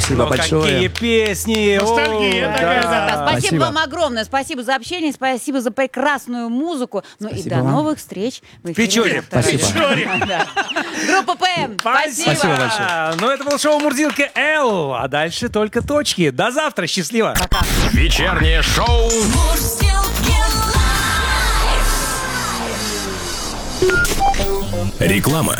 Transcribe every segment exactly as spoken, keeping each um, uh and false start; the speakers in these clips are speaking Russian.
Спасибо ну, большое. Какие песни! Ностальгия О, такая, да. да. Спасибо, Спасибо. вам огромное. Спасибо за общение, спасибо за прекрасную музыку. Ну и Спасибо до вам. новых встреч в эфире. Печоре. Авторадио. Спасибо. Да. Группа ПМ. Спасибо. Спасибо большое. Ну, это был шоу «Мурзилка Л». А дальше только точки. До завтра. Счастливо. Вечернее шоу Реклама.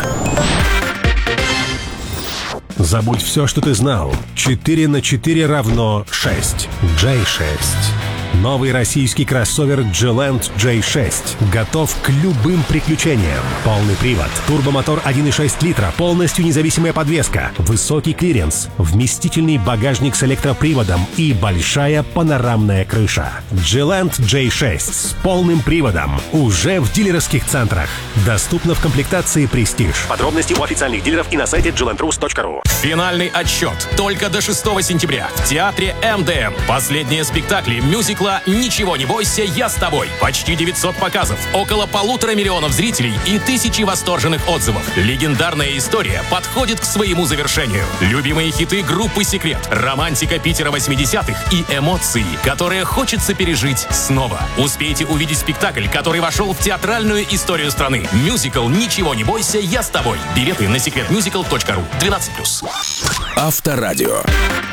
Забудь все, что ты знал. четыре на четыре равно шесть. джей шесть. Новый российский кроссовер Джи-Ленд джей шесть готов к любым приключениям. Полный привод, турбомотор один и шесть литра, полностью независимая подвеска, высокий клиренс, вместительный багажник с электроприводом и большая панорамная крыша. Джи-Ленд джей шесть с полным приводом уже в дилерских центрах. Доступно в комплектации «Престиж». Подробности у официальных дилеров и на сайте джи ленд рус точка ру. Финальный отсчет только до шестого сентября в театре эм дэ эм. Последние спектакли мюзикла «Ничего не бойся, я с тобой». Почти девятьсот показов, около полутора миллионов зрителей и тысячи восторженных отзывов. Легендарная история подходит к своему завершению. Любимые хиты группы «Секрет», романтика Питера восьмидесятых и эмоции, которые хочется пережить снова. Успейте увидеть спектакль, который вошел в театральную историю страны. Мюзикл «Ничего не бойся, я с тобой». Билеты на секрет мюзикл точка ру. двенадцать плюс. Авторадио.